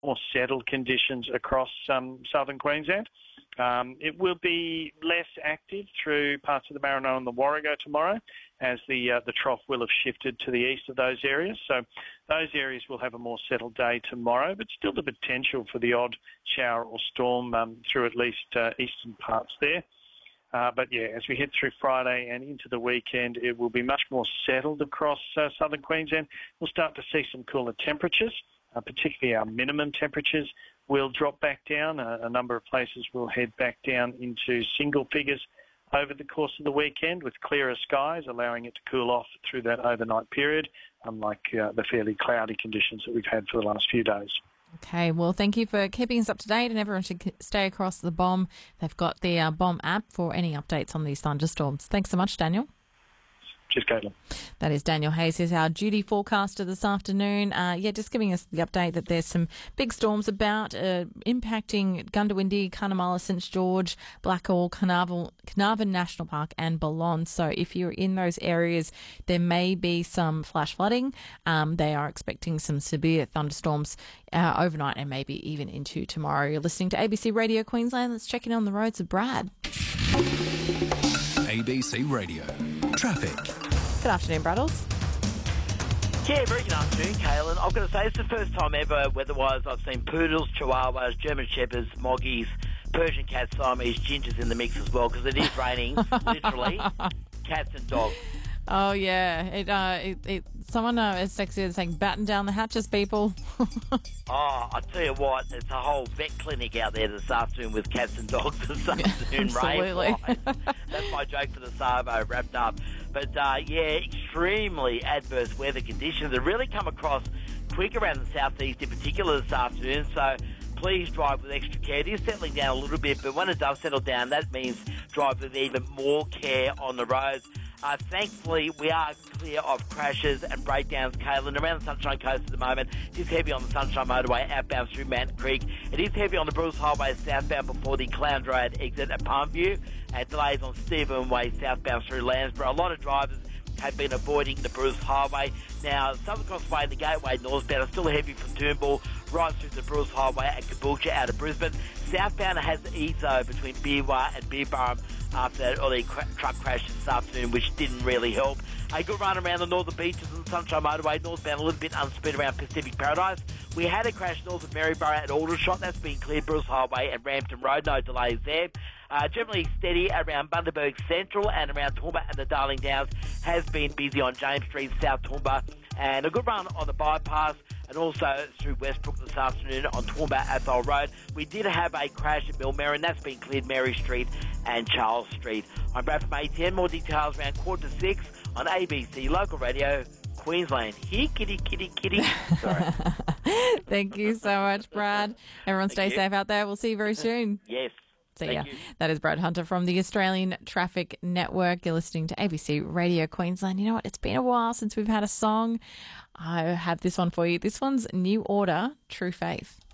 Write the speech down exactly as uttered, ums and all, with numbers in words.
more settled conditions across um, southern Queensland. Um, it will be less active through parts of the Maranoa and the Warrego tomorrow, as the uh, the trough will have shifted to the east of those areas. So those areas will have a more settled day tomorrow, but still the potential for the odd shower or storm um, through at least uh, eastern parts there. Uh, but yeah, as we head through Friday and into the weekend, it will be much more settled across uh, southern Queensland. We'll start to see some cooler temperatures, uh, particularly our minimum temperatures will drop back down. A, a number of places will head back down into single figures over the course of the weekend, with clearer skies, allowing it to cool off through that overnight period, unlike uh, the fairly cloudy conditions that we've had for the last few days. Okay, well, thank you for keeping us up to date, and everyone should stay across the B O M. They've got the uh, B O M app for any updates on these thunderstorms. Thanks so much, Daniel. Cheers, Caitlin. That is Daniel Hayes, who's our duty forecaster this afternoon. Uh, yeah, just giving us the update that there's some big storms about uh, impacting Gundawindi, Cunnamulla, St George, Blackall, Carnarvon, Carnarvon National Park and Balonne. So if you're in those areas, there may be some flash flooding. Um, they are expecting some severe thunderstorms uh, overnight and maybe even into tomorrow. You're listening to A B C Radio Queensland. Let's check in on the roads with Brad. A B C Radio. Traffic. Good afternoon, Braddles. Yeah, very good afternoon, Kaylin. I've got to say, it's the first time ever, weather-wise, I've seen poodles, chihuahuas, German shepherds, moggies, Persian cats, Siamese gingers in the mix as well, because it is raining, literally, cats and dogs. Oh, yeah. It, uh, it, it, someone uh, is texted saying, batten down the hatches, people. Oh, I tell you what, it's a whole vet clinic out there this afternoon with cats and dogs this afternoon, Absolutely. Ray. That's my joke for the Savo wrapped up. But, uh, yeah, extremely adverse weather conditions have really come across quick around the southeast in particular this afternoon, so please drive with extra care. It is settling down a little bit, but when it does settle down, that means drive with even more care on the roads. Uh, thankfully, we are clear of crashes and breakdowns, Kaylin, around the Sunshine Coast at the moment. It is heavy on the Sunshine Motorway outbound through Mountain Creek. It is heavy on the Bruce Highway southbound before the Clown Road exit at Palmview, and delays on Stephen Way southbound through Landsborough. A lot of drivers have been avoiding the Bruce Highway. Now, Southern Cross Way and the Gateway northbound are still heavy from Toombul right through the Bruce Highway and Caboolture out of Brisbane. Southbound has eased though between Beerwah and Beerburrum after that early cr- truck crash this afternoon, which didn't really help. A good run around the northern beaches and Sunshine Motorway, northbound a little bit unspeed around Pacific Paradise. We had a crash north of Maryborough at Aldershot. That's been cleared. Bruce Highway and Rampton Road, no delays there. Uh, generally steady around Bundaberg Central and around Toowoomba and the Darling Downs. Has been busy on James Street, South Toowoomba. And a good run on the bypass and also through Westbrook this afternoon on Toowoomba Athol Road. We did have a crash at Millmerran. That's been cleared, Mary Street and Charles Street. I'm Brad from A T N. More details around quarter to six on A B C Local Radio Queensland. Here, kitty, kitty, kitty. Sorry. Thank you so much, Brad. Everyone stay Thank you. safe out there. We'll see you very soon. Yes. See Thank ya. you. That is Brad Hunter from the Australian Traffic Network. You're listening to A B C Radio Queensland. You know what? It's been a while since we've had a song. I have this one for you. This one's New Order, True Faith.